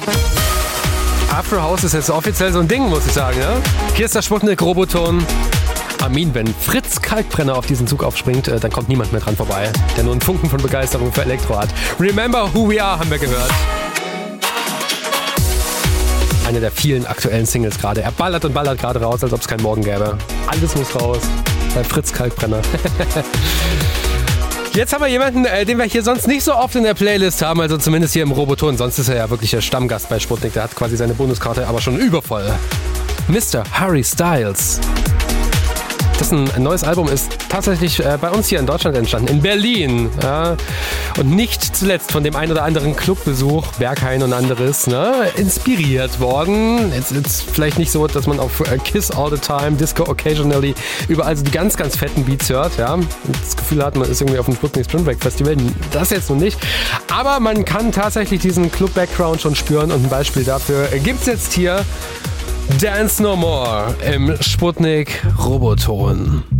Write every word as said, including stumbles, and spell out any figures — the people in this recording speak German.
Afro House ist jetzt offiziell so ein Ding, muss ich sagen. Ja? Hier ist der Sputnik Roboton. Armin, wenn Fritz Kalkbrenner auf diesen Zug aufspringt, dann kommt niemand mehr dran vorbei, der nur einen Funken von Begeisterung für Elektro hat. Remember Who We Are haben wir gehört. Eine der vielen aktuellen Singles gerade. Er ballert und ballert gerade raus, als ob es keinen Morgen gäbe. Alles muss raus. Bei Fritz Kalkbrenner. Jetzt haben wir jemanden, äh, den wir hier sonst nicht so oft in der Playlist haben, also zumindest hier im Roboton. Sonst ist er ja wirklich der Stammgast bei Sputnik. Der hat quasi seine Bonuskarte aber schon übervoll. Mister Harry Styles. Dessen neues Album ist tatsächlich äh, bei uns hier in Deutschland entstanden, in Berlin. Ja. Und nicht zuletzt von dem ein oder anderen Clubbesuch, Berghain und anderes, ne, inspiriert worden. Jetzt ist vielleicht nicht so, dass man auf äh, Kiss All the Time, Disco Occasionally überall so die ganz, ganz fetten Beats hört. Ja. Und das Gefühl hat, man ist irgendwie auf dem Sputnik Spring Break Festival. Das jetzt noch nicht. Aber man kann tatsächlich diesen Club-Background schon spüren und ein Beispiel dafür gibt's jetzt hier. Dance No More im Sputnik Roboton.